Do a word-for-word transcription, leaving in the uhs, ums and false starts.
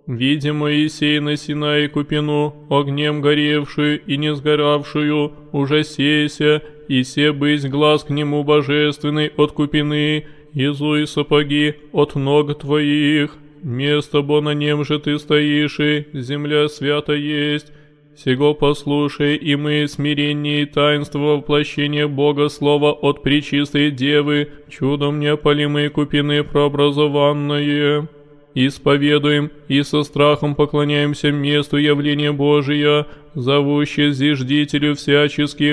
Видя Моисей на Синае купину, огнем горевшую и не сгоравшую, уже сейся, и се бысть глаз к нему божественный от купины, изуй сапоги от ног твоих. Место бо на нем же ты стоишь, и земля свята есть. Сего послушай, и мы смирение и таинство воплощения Бога Слова от пречистой Девы, чудом неопалимой купины прообразованное. Исповедуем и со страхом поклоняемся месту явления Божия, зовуще зиждителю всяческих